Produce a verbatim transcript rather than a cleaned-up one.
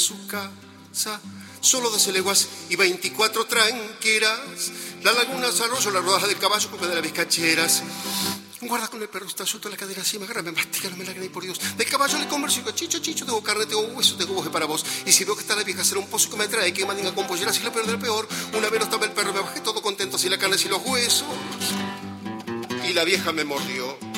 su casa, solo doce leguas y veinticuatro tranqueras. La laguna, el arroyo, la rodaja del caballo, copa de las vizcacheras. Guarda con el perro, está suelto la cadera así, me agarra, me mastica, no me la por Dios. Del caballo le converso y digo, chicho, chicho, tengo carne, tengo hueso, tengo boje para vos. Y si veo que está la vieja, será un pozo que me trae, que mandinga con pollera, si lo peor del peor. Una vez no estaba el perro, me bajé todo contento, así la carne, así los huesos. Y la vieja me mordió.